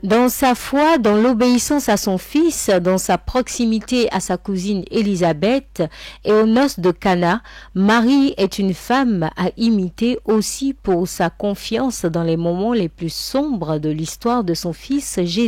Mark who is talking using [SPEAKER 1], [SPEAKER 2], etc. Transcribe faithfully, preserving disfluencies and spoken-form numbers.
[SPEAKER 1] Dans sa foi, dans l'obéissance à son fils, dans sa proximité à sa cousine Élisabeth et aux noces de Cana, Marie est une femme à imiter aussi pour sa confiance dans les moments les plus sombres de l'histoire de son fils Jésus.